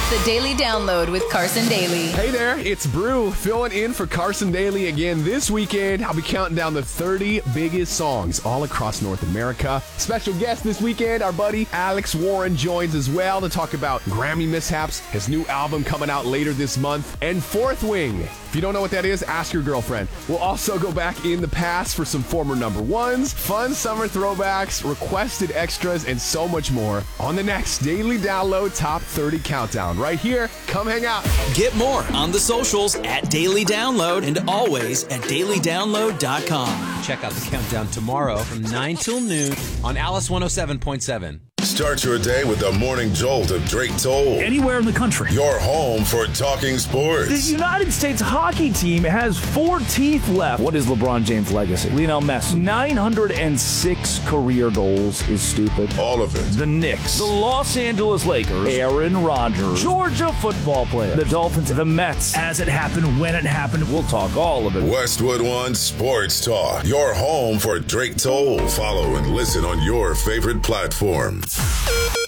The Daily Download with Carson Daly. Hey there, it's Brew filling in for Carson Daly again. This weekend, I'll be counting down the 30 biggest songs all across North America. Special guest this weekend, our buddy Alex Warren joins as well to talk about Grammy mishaps, his new album coming out later this month, and Fourth Wing. If you don't know what that is, ask your girlfriend. We'll also go back in the past for some former number ones, fun summer throwbacks, requested extras, and so much more on the next Daily Download Top 30 Countdown. Right here, come hang out. Get more on the socials at Daily Download and always at dailydownload.com. Check out the countdown tomorrow from 9 till noon on Alice 107.7. Start your day with the morning jolt of Drake Toll. Anywhere in the country. Your home for talking sports. The United States hockey team has 4 teeth left. What is LeBron James' legacy? Lionel Messi. 906 career goals is stupid. All of it. The Knicks. The Los Angeles Lakers. Aaron Rodgers. Georgia football player. The Dolphins. The Mets. As it happened, when it happened. We'll talk all of it. Westwood One Sports Talk. Your home for Drake Toll. Follow and listen on your favorite platform.